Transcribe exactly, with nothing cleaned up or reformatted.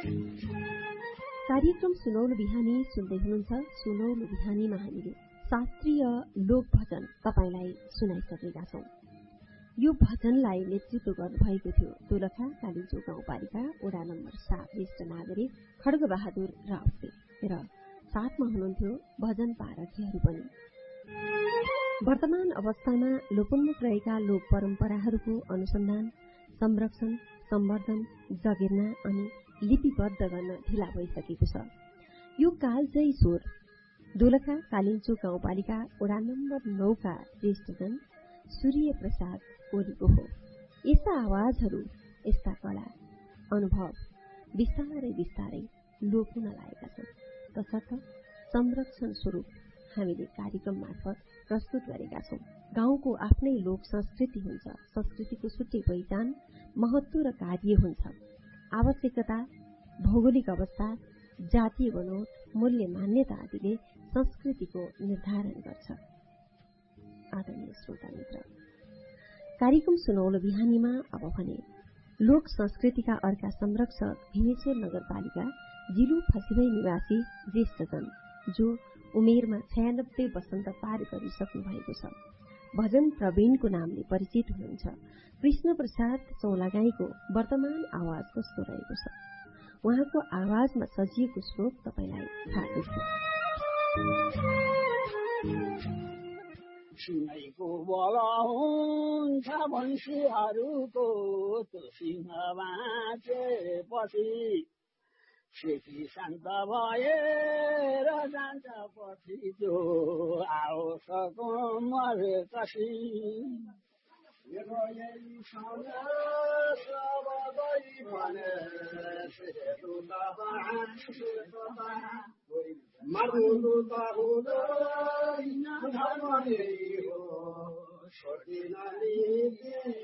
कार्यक्रम सुनौलो बिहानी सुन्दै हुनुहुन्छ। सुनौलो बिहानीमा हामीले शास्त्रीय लोक भजन तपाईलाई सुनाइसकेका छौं। यो भजनलाई नेतृत्व गर्नुभएको थियो दोलखा कालिचो गाउँपालिका वडा नम्बर सात ज्येष्ठ नागरिक खड्ग बहादुर राउतले र साथमा हुनुहुन्थ्यो भजन पारखीहरू पनि। वर्तमान अवस्थामा लोपोन्मुख रहेका लोक परम्पराहरूको अनुसन्धान, संरक्षण, सम्वर्धन, जगेर्ना अनि लिपिबद्ध गर्न ढिला भइसकेको छ। यो कालजयी स्वर दोलखा कालिचो गाउँपालिका वडा नम्बर नौका ज्येष्ठजन सूर्य प्रसाद ओलीको हो। यस्ता आवाजहरू, यस्ता कला, अनुभव बिस्तारै बिस्तारै लोप हुन लागेका छन्। तसर्थ संरक्षण स्वरूप हामीले कार्यक्रम मार्फत प्रस्तुत गरेका छौं। गाउँको आफ्नै लोक संस्कृति हुन्छ। संस्कृतिको छुट्टै पहिचान, महत्व र कार्य हुन्छ। आवश्यकता, भौगोलिक अवस्था, जातीय बनोट, मूल्य मान्यता आदिले संस्कृतिको निर्धारण गर्छ। आदरणीय श्रोता मित्र, कार्यक्रम सुनौलो बिहानीमा अब भने लोक संस्कृतिका अर्का संरक्षक भीमेश्वर नगरपालिका जिलु फसिभई निवासी ज्येष्ठजन जो उमेरमा छयानब्बे वसन्त पार गरिसक्नु भएको छ, भजन प्रवीणको नामले परिचित हुनुहुन्छ। कृष्ण प्रसाद चौलागाईको वर्तमान आवाज कस्तो रहेको छ, उहाँको आवाजमा सजिएको श्लोक तपाईलाई थाहा छ। सिंहको बल हुन्छ वंशीहरूको त्यो सिंह बाँचेपछि सेती शान्त भएर जान्छ पछि जो आओस् मरेपछि मधुलु छोटी नानी